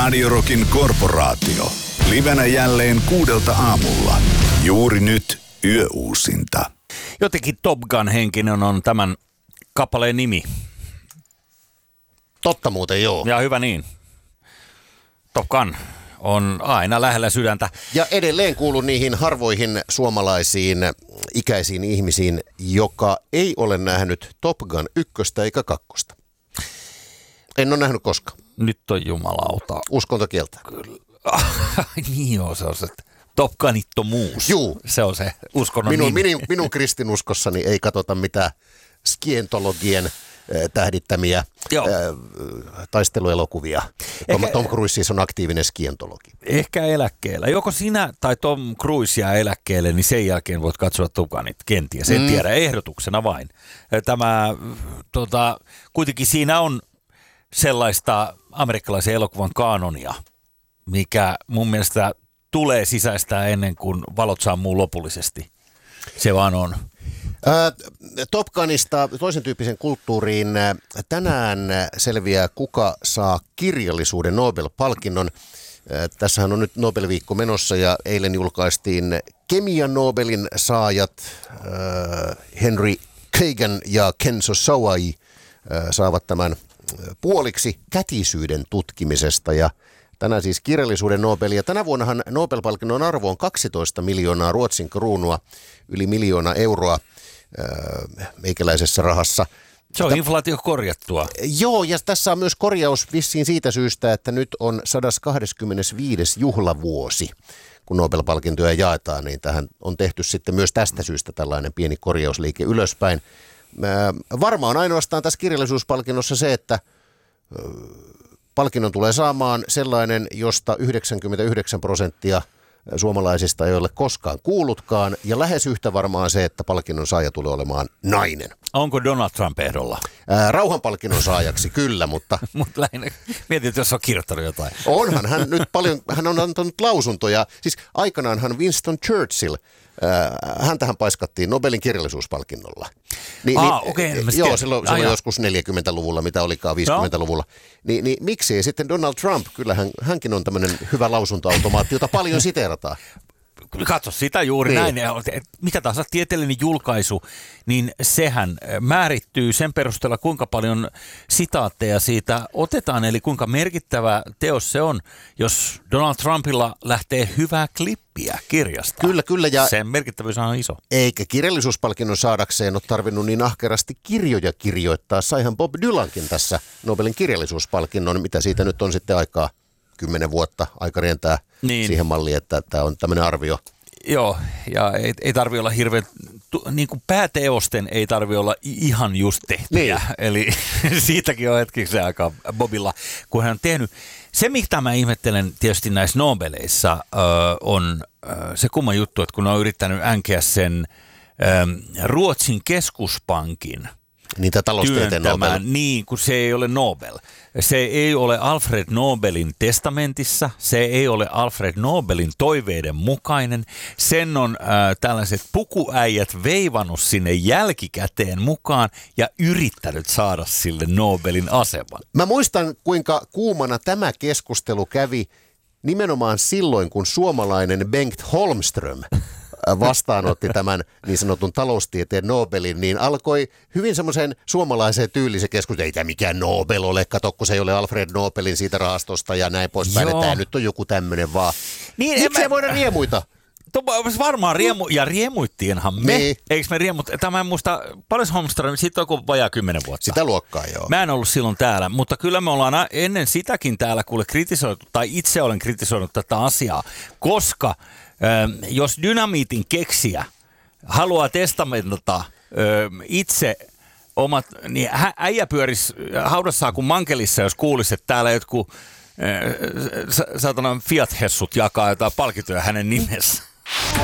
Radio Rockin korporaatio. Livenä jälleen 6 aamulla. Juuri nyt yöuusinta. Jotenkin Top Gun -henkinen on tämän kappaleen nimi. Totta muuten, joo. Ja hyvä niin. Top Gun on aina lähellä sydäntä. Ja edelleen kuulun niihin harvoihin suomalaisiin ikäisiin ihmisiin, joka ei ole nähnyt Top Gun 1 eikä 2. En ole nähnyt koskaan. Nyt on jumalauta. Uskontokieltä. Niin joo, se on se Top Gunittomuus. Juu. Se on se uskonnon nimi. Minun kristinuskossani ei katsota mitään skientologien tähdittämiä taisteluelokuvia. Tom Cruise siis on aktiivinen skientologi. Ehkä eläkkeellä. Joko sinä tai Tom Cruise jää eläkkeelle, niin sen jälkeen voit katsoa Top Gunit kenties. En tiedä, ehdotuksena vain. Tämä, kuitenkin siinä on sellaista amerikkalaisen elokuvan kanonia, mikä mun mielestä tulee sisäistää ennen kuin valot sammuu lopullisesti. Se vaan on. Top Gunista toisen tyyppisen kulttuuriin. Tänään selviää, kuka saa kirjallisuuden Nobel-palkinnon. Tässähän on nyt Nobel-viikko menossa ja eilen julkaistiin kemian Nobelin saajat. Henry Kagan ja Ken Sosawai saavat tämän puoliksi kätisyyden tutkimisesta ja tänään siis kirjallisuuden Nobel. Ja tänä vuonnahan Nobel-palkinnon arvo on 12 miljoonaa Ruotsin kruunua, yli 1 miljoona euroa meikäläisessä rahassa. Se on inflaatio korjattua. Joo, ja tässä on myös korjaus vissiin siitä syystä, että nyt on 125. juhlavuosi, kun Nobel-palkintoja jaetaan, niin tähän on tehty sitten myös tästä syystä tällainen pieni korjausliike ylöspäin. Varmaan ainoastaan tässä kirjallisuuspalkinnossa se, että palkinnon tulee saamaan sellainen, josta 99% suomalaisista ei ole koskaan kuullutkaan, ja lähes yhtä varmaan se, että palkinnon saaja tulee olemaan nainen. Onko Donald Trump ehdolla? Rauhanpalkinnon saajaksi kyllä, mutta Mutta lähinnä mietin, että jos on kirjoittanut jotain. onhan hän nyt paljon, hän on antanut lausuntoja. Siis aikanaanhan Winston Churchill, häntähän paiskattiin Nobelin kirjallisuuspalkinnolla. Joo, silloin joskus 40-luvulla, mitä olikaan 50-luvulla. Niin miksi ei sitten Donald Trump? Kyllä hänkin on tämmöinen hyvä lausuntoautomaatti, jota paljon siteerataan. Katso sitä juuri näin. Mikä tahansa tieteellinen julkaisu, niin sehän määrittyy sen perusteella, kuinka paljon sitaatteja siitä otetaan, eli kuinka merkittävä teos se on, jos Donald Trumpilla lähtee hyvää klippiä kirjasta. Kyllä. Ja sen merkittävyys on iso. eikä kirjallisuuspalkinnon saadakseen ole tarvinnut niin ahkerasti kirjoja kirjoittaa. Saihan Bob Dylankin tässä Nobelin kirjallisuuspalkinnon, mitä siitä nyt on sitten aikaa 10 vuotta. Aika rientää siihen malliin, että tämä on tämmöinen arvio. Joo, ja ei tarvitse olla hirveän, niin kuin pääteosten ei tarvitse olla ihan just tehtyjä. Niin. Eli siitäkin on hetkeksi aikaa Bobilla, kun hän on tehnyt. Se, mitä mä ihmettelen tietysti näissä Nobeleissa, on se kumma juttu, että kun on yrittänyt änkeä sen Ruotsin keskuspankin Niitä taloustieteen Nobel. Niin, kun se ei ole Nobel. Se ei ole Alfred Nobelin testamentissa, se ei ole Alfred Nobelin toiveiden mukainen. Sen on tällaiset pukuäijät veivannut sinne jälkikäteen mukaan ja yrittänyt saada sille Nobelin aseman. Mä muistan, kuinka kuumana tämä keskustelu kävi nimenomaan silloin, kun suomalainen Bengt Holmström vastaanotti tämän niin sanotun taloustieteen Nobelin, niin alkoi hyvin semmoisen suomalaiseen tyylisen keskustelun. Ei tämä mikään Nobel ole, kato, kun se ei ole Alfred Nobelin siitä rahastosta ja näin poispäin. Tämä nyt on joku tämmöinen vaan. Niin, miksi ei voida riemuita? Varmaan riemuittiinhan me. Niin. Eikö me tämä en muista, paljon Holmström, siitä on vajaa 10 vuotta. Sitä luokkaa, joo. Mä en ollut silloin täällä, mutta kyllä me ollaan ennen sitäkin täällä kuule kritisoitu, tai itse olen kritisoinut tätä asiaa, koska jos dynamiitin keksijä haluaa testamentata itse omat, niin äijä pyörisi haudassaan kuin mankelissa, jos kuulisi, että täällä jotkut Fiat-hessut jakaa jotain palkintoja hänen nimessä.